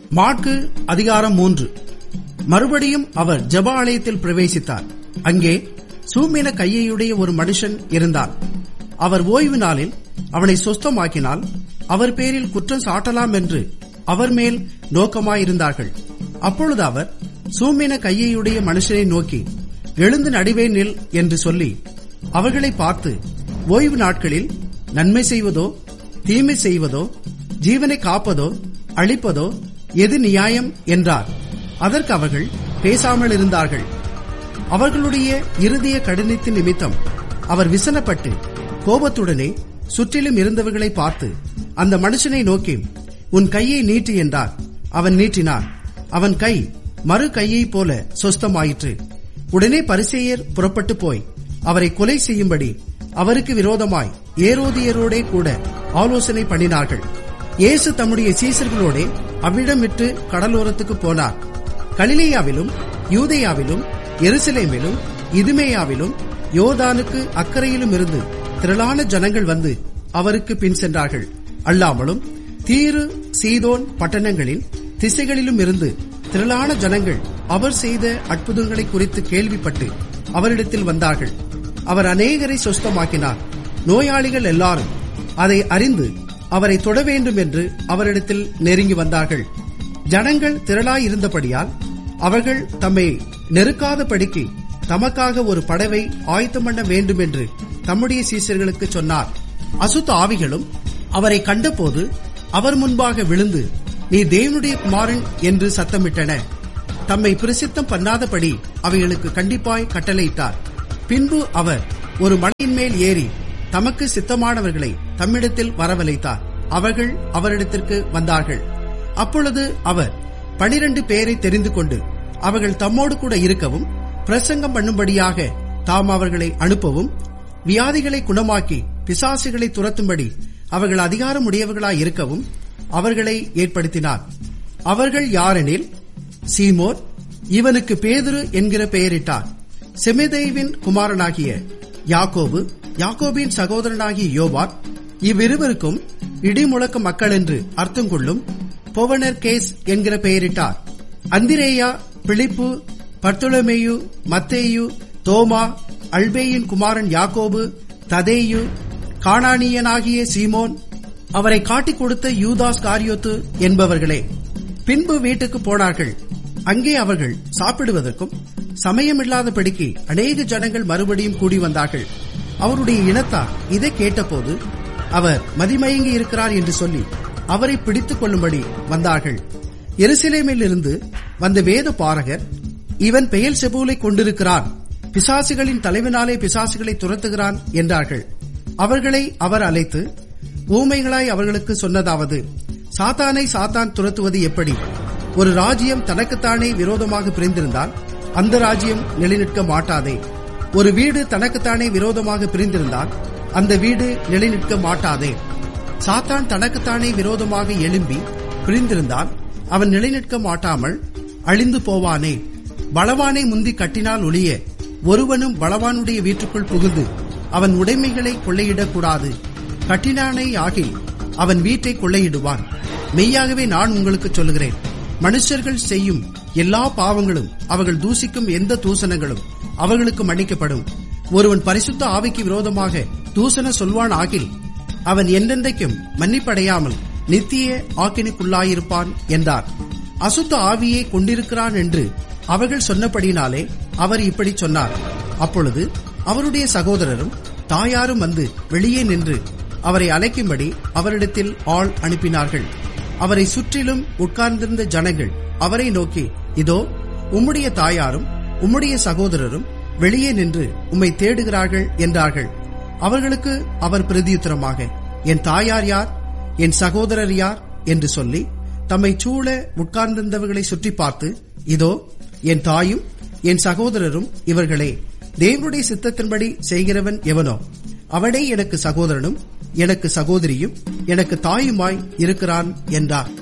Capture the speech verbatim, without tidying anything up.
மாற்கு அதிகாரம் மூன்று. மறுபடியும் அவர் ஜெப ஆலயத்தில் பிரவேசித்தார். அங்கே சூம்பின கையையுடைய ஒரு மனுஷன் இருந்தார். அவர் ஓய்வு நாளில் அவனை சொஸ்தமாக்கினால் அவர் பேரில் குற்றம் சாட்டலாம் என்று அவர் மேல் நோக்கமாயிருந்தார்கள். அப்பொழுது அவர் சூம்பின கையையுடைய மனுஷனை நோக்கி, எழுந்து நடுவே நில் என்று சொல்லி அவர்களை பார்த்து, ஓய்வு நாட்களில் நன்மை செய்வதோ தீமை செய்வதோ ஜீவனை காப்பதோ அழிப்பதோ எது நியாயம் என்றார். அதற்கு அவர்கள் பேசாமல் இருந்தார்கள். அவர்களுடைய இருதய கடினத்தின் நிமித்தம் அவர் விசனப்பட்டு கோபத்துடனே சுற்றிலும் இருந்தவர்களை பார்த்து அந்த மனுஷனை நோக்கி, உன் கையை நீட்டு என்றார். அவன் நீட்டினார். அவன் கை மறு கையை போல சொஸ்தமாயிற்று. உடனே பரிசேயர் புறப்பட்டு போய் அவரை கொலை செய்யும்படி அவருக்கு விரோதமாய் ஏரோதியரோடே கூட ஆலோசனை பண்ணினார்கள். இயேசு தம்முடைய சீசர்களோடே அவ்விடம் விட்டு கடலோரத்துக்கு போனார். கலிலேயாவிலும் யூதேயாவிலும் எருசலேமிலும் இதுமேயாவிலும் யோர்தானுக்கு அக்கறையிலும் இருந்து திரளான ஜனங்கள் வந்து அவருக்கு பின் சென்றார்கள். அல்லாமலும் தீரு சீதோன் பட்டணங்களின் திசைகளிலும் இருந்து திரளான ஜனங்கள் அவர் செய்த அற்புதங்களை குறித்து கேள்விப்பட்டு அவரிடத்தில் வந்தார்கள். அவர் அநேகரை சொஸ்தமாக்கினார். நோயாளிகள் எல்லாரும் அதை அறிந்து அவரை தொட வேண்டும் என்று அவரிடத்தில் நெருங்கி வந்தார்கள். ஜனங்கள் திரளாயிருந்தபடியால் அவர்கள் தம்மை நெருக்காதபடிக்கு தமக்காக ஒரு படவை ஆயத்தம் பண்ண வேண்டும் என்று தம்முடைய சீசர்களுக்கு சொன்னார். அசுத்த ஆவிகளும் அவரை கண்டபோது அவர் முன்பாக விழுந்து, நீ தேவனுடைய குமாரன் என்று சத்தமிட்டன. தம்மை பிரசித்தம் பண்ணாதபடி அவைகளுக்கு கண்டிப்பாய் கட்டளையிட்டார். பின்பு அவர் ஒரு மலையின் மேல் ஏறி தமக்கு சித்தமானவர்களை தம்மிடத்தில் வரவழைத்தார். அவர்கள் அவரிடத்திற்கு வந்தார்கள். அப்பொழுது அவர் பனிரண்டு பேரை தெரிந்து கொண்டு அவர்கள் தம்மோடு கூட இருக்கவும் பிரசங்கம் பண்ணும்படியாக தாம் அவர்களை அனுப்பவும் வியாதிகளை குணமாக்கி பிசாசுகளை துரத்தும்படி அவர்கள் அதிகாரம் உடையவர்களாய் இருக்கவும் அவர்களை ஏற்படுத்தினார். அவர்கள் யாரெனில், சீமோன், இவனுக்கு பேதுரு என்கிற பெயரிட்டார். செமெதேவின் குமாரனாகிய யாக்கோபு, யாக்கோபின் சகோதரனாகிய யோவான், இவ்விருவருக்கும் இடிமுழக்க மக்கள் என்று அர்த்தம் கொள்ளும் பொவனர் கேஸ் என்கிற பெயரிட்டார். அந்திரேயா, பிலிப்பு, பர்த்தொலமேயு, மத்தேயு, தோமா, அல்பேயின் குமாரன் யாக்கோபு, ததேயு, கானானியனாகிய சீமோன், அவரை காட்டிக் கொடுத்த யூதாஸ் காரியோத்து என்பவர்களே. பின்பு வீட்டுக்கு போனார்கள். அங்கே அவர்கள் சாப்பிடுவதற்கும் சமயமில்லாதபடிக்கு அநேக ஜனங்கள் மறுபடியும் கூடி வந்தார்கள். அவருடைய இனத்தார் இதை கேட்டபோது அவர் மதிமயங்கி இருக்கிறார் என்று சொல்லி அவரை பிடித்துக் கொள்ளும்படி வந்தார்கள். எருசலேமில் இருந்து வந்த வேத பாரகர், இவன் பெயல் செபூலை கொண்டிருக்கிறான், பிசாசுகளின் தலைவனாலே பிசாசுகளை துரத்துகிறான் என்றார்கள். அவர்களை அவர் அழைத்து ஊமைகளாய் அவர்களுக்கு சொன்னதாவது, சாத்தானை சாத்தான் துரத்துவது எப்படி? ஒரு ராஜ்யம் தனக்குத்தானே விரோதமாக பிரிந்திருந்தால் அந்த ராஜ்யம் நிலைநிற்க மாட்டாதே. ஒரு வீடு தனக்குத்தானே விரோதமாக பிரிந்திருந்தால் அந்த வீடு நிலைநிற்க மாட்டாதே. சாத்தான் தனக்குத்தானே விரோதமாக எழும்பி பிரிந்திருந்தால் அவன் நிலைநிற்க மாட்டாமல் அழிந்து போவானே. பலவானை முந்தி கட்டினால் ஒழிய ஒருவனும் பலவானுடைய வீட்டுக்குள் புகுந்து அவன் உடைமைகளை கொள்ளையிடக்கூடாது. கட்டினானே ஆகில் அவன் வீட்டை கொள்ளையிடுவான். மெய்யாகவே நான் உங்களுக்கு சொல்லுகிறேன், மனுஷர்கள் செய்யும் எல்லா பாவங்களும் அவர்கள் தூசிக்கும் எந்த தூசணங்களும் அவர்களுக்கு மன்னிக்கப்படும். ஒருவன் பரிசுத்த ஆவிக்கு விரோதமாக தூசண சொல்வான் ஆகில் அவன் என்றென்றைக்கும் மன்னிப்படையாமல் நித்திய ஆக்கினுக்குள்ளாயிருப்பான் என்றார். அசுத்த ஆவியை கொண்டிருக்கிறான் என்று அவர்கள் சொன்னபடினாலே அவர் இப்படி சொன்னார். அப்பொழுது அவருடைய சகோதரரும் தாயாரும் வந்து வெளியே நின்று அவரை அழைக்கும்படி அவரிடத்தில் ஆள் அனுப்பினார்கள். அவரை சுற்றிலும் உட்கார்ந்திருந்த ஜனங்கள் அவரை நோக்கி, இதோ உம்முடைய தாயாரும் உம்முடைய சகோதரரும் வெளியே நின்று உம்மை தேடுகிறார்கள் என்றார்கள். அவர்களுக்கு அவர் பிரதியுத்தரமாக, என் தாயார் யார், என் சகோதரர் யார் என்று சொல்லி தம்மை சூழ உட்கார்ந்திருந்தவர்களை சுற்றி பார்த்து, இதோ என் தாயும் என் சகோதரரும் இவர்களே. தேவனுடைய சித்தத்தின்படி செய்கிறவன் எவனோ அவனே எனக்கு சகோதரனும் எனக்கு சகோதரியும் எனக்கு தாயுமாய் இருக்கிறான் என்றார்.